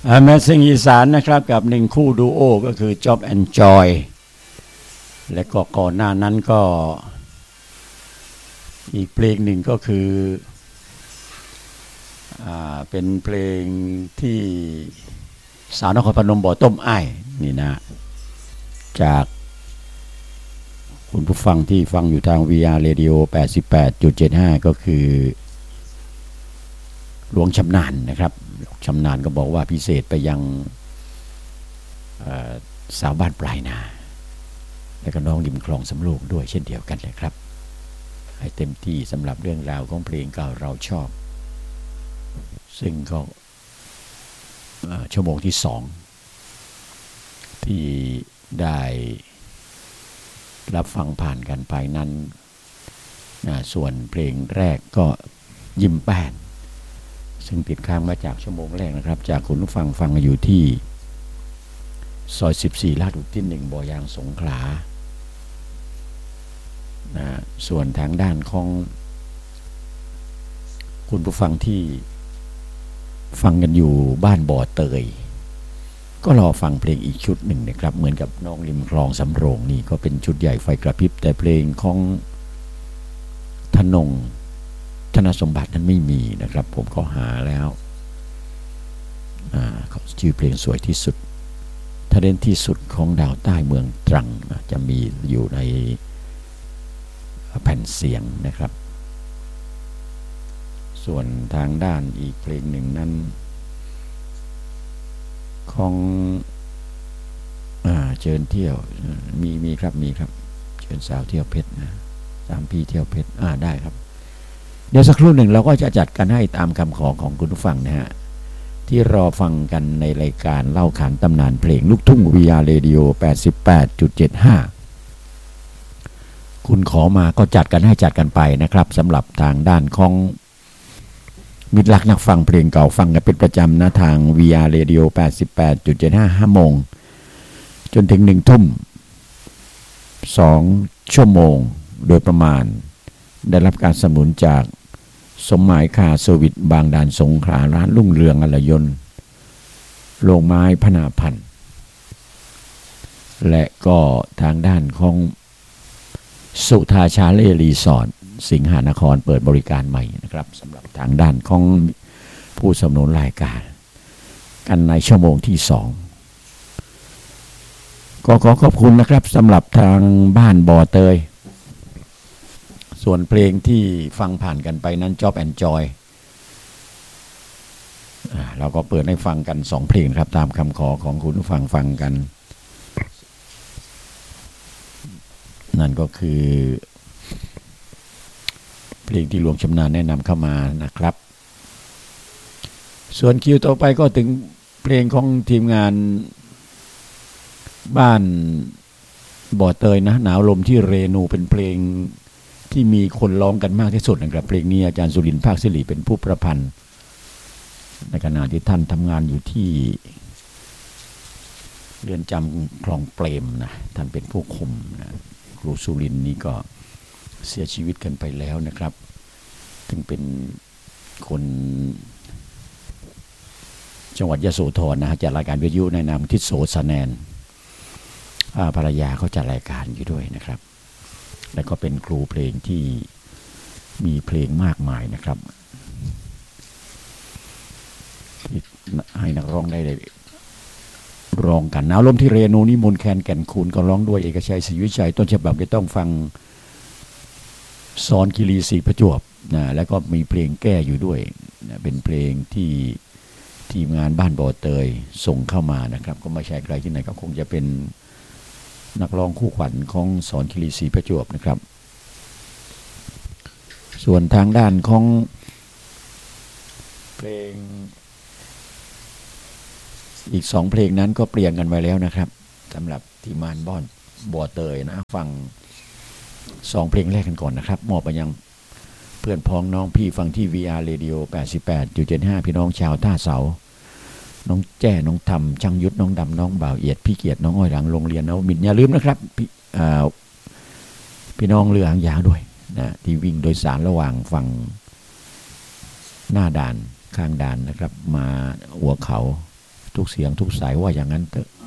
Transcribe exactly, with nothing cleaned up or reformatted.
แมสซิ่งอีสานนะครับกับหนึ่งคู่ดูโอก็คือ Job and Joy และก็ก่อนหน้านั้นก็อีกเพลงหนึ่งก็คืออ่าเป็นเพลงที่สาวนครพนมบ่อต้มอ้ายนี่นะจากคุณผู้ฟังที่ฟังอยู่ทาง วี อาร์ Radio แปดสิบแปดจุดเจ็ดห้า ก็คือหลวงชำนาญนะครับชำนาญก็บอกว่าพิเศษไปยังสาวบ้านปลายนาและก็น้องริมคลองสำโรงด้วยเช่นเดียวกันเลยครับให้เต็มที่สำหรับเรื่องราวของเพลงเก่าเราชอบซึ่งก็ชั่วโมงที่สองที่ได้รับฟังผ่านกันไปนั้นส่วนเพลงแรกก็ยิ้มแป้นซึ่งติดค้างมาจากชั่วโมงแรกนะครับจากคุณผู้ฟังฟังอยู่ที่ซอยสิบสี่ลาดอุทิศหนึ่งบ่อยางสงขลานะส่วนทางด้านของคุณผู้ฟังที่ฟังกันอยู่บ้านบ่อเตยก็รอฟังเพลงอีกชุดหนึ่งนะครับเหมือนกับน้องริมคลองสำโรงนี่ก็เป็นชุดใหญ่ไฟกระพริบแต่เพลงของธนงธนสมบัตินั้นไม่มีนะครับผมก็หาแล้วชื่อเพลงสวยที่สุดทะเลนที่สุดของดาวใต้เมืองตรังนะจะมีอยู่ในแผ่นเสียงนะครับส่วนทางด้านอีกเพลงหนึ่งนั้นของอ่าเชิญเที่ยวมีมีครับมีครับเชิญสาวเที่ยวเพชรนะสามพี่เที่ยวเพชรอ่าได้ครับเดี๋ยวสักครู่หนึ่งเราก็จะจัดกันให้ตามคำขอของคุณผู้ฟังนะฮะที่รอฟังกันในรายการเล่าขานตำนานเพลงลูกทุ่ง วี อาร์ Radio แปดสิบแปดจุดเจ็ดห้า คุณขอมาก็จัดกันให้จัดกันไปนะครับสำหรับทางด้านของมิตรรักนักฟังเพลงเก่าฟังกันเป็นประจำนะทาง วี อาร์ Radio แปดสิบแปดจุดเจ็ดห้า ห้าโมงจนถึงหนึ่งทุ่มสองชั่วโมงโดยประมาณได้รับการสนับสนุนจากสมหมายคาเซอร์วิสบางด่านสงขลาร้านรุ่งเรืองอลยนต์โรงไม้พนาพันธ์และก็ทางด้านของสุธาชาเล่รีสอร์ทสิงหานครเปิดบริการใหม่นะครับสำหรับทางด้านของผู้สนับสนุนรายการกันในชั่วโมงที่สองก็ขอขอบคุณนะครับสำหรับทางบ้านบ่อเตยส่วนเพลงที่ฟังผ่านกันไปนั้น Job and Joy เราก็เปิดให้ฟังกันสองเพลงครับตามคำขอของคุณผู้ฟังฟังกันนั่นก็คือเพลงที่หลวงชำนาญแนะนำเข้ามานะครับส่วนคิวต่อไปก็ถึงเพลงของทีมงานบ้านบ่อเตยนะหนาวลมที่เรนูเป็นเพลงที่มีคนร้องกันมากที่สุดนะครับเพลงนี้อาจารย์สุรินทร์ภาคศิริเป็นผู้ประพันธ์ในขณะที่ท่านทำงานอยู่ที่เรือนจำคลองเปรมนะท่านเป็นผู้คุมนะครูสุรินทร์นี้ก็เสียชีวิตกันไปแล้วนะครับถึงเป็นคนจังหวัดยโสธรนะจัดรายการวิทยุในนามทิศโสสแนนภรรยาเขาจัดรายการอยู่ด้วยนะครับและก็เป็นครูเพลงที่มีเพลงมากมายนะครับที่ให้นักร้องได้ร้องกันหนาวลมที่เรนูนี่มนแคนแก่นคูณก็ร้องด้วยเอกชัยศรีวิชัยต้นฉบับจะต้องฟังสอนกิรีศรีประจวบนะแล้วก็มีเพลงแก้อยู่ด้วยนะเป็นเพลงที่ทีมงานบ้านบ่อเตยส่งเข้ามานะครับก็ไม่ใช่ใครที่ไหนก็คงจะเป็นนักร้องคู่ขวัญของสอนกิรีศรีประจวบนะครับส่วนทางด้านของเพลงอีกสองเพลงนั้นก็เปลี่ยนกันไปแล้วนะครับสำหรับทีมงานบ้านบ่อเตยนะฟังสองเพลงแรกกันก่อนนะครับมอบไปยังเพื่อนพ้องน้องพี่ฟังที่ วี อาร์ Radio แปดสิบแปดจุดเจ็ดห้า พี่น้องชาวท่าเสาน้องแจ้น้องธรรมช่างยุทธน้องดำน้องบ่าวเอียดพี่เกียรติน้องอ้อยหลังโรงเรียนน้องมินอย่าลืมนะครับพี่พี่น้องเรือหางยาวด้วยนะที่วิ่งโดยสารระหว่างฝั่งหน้าด่านข้างด่านนะครับมาหัวเขาทุกเสียงทุกสายว่าอย่างนั้นเถอะ